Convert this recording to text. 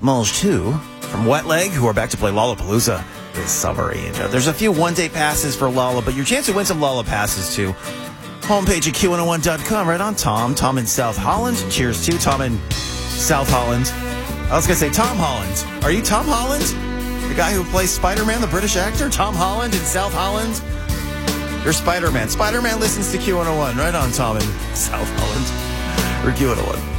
Mulge 2 from Wet Leg, who are back to play Lollapalooza this summer. And there's a few one-day passes for Lolla, but your chance to win some Lolla passes too. Homepage at Q101.com. Right on, Tom. Tom in South Holland. Cheers to Tom in South Holland. I was going to say Tom Holland. Are you Tom Holland? The guy who plays Spider-Man, the British actor? Tom Holland in South Holland? You're Spider-Man. Spider-Man listens to Q101. Right on, Tom in South Holland. Or Q101.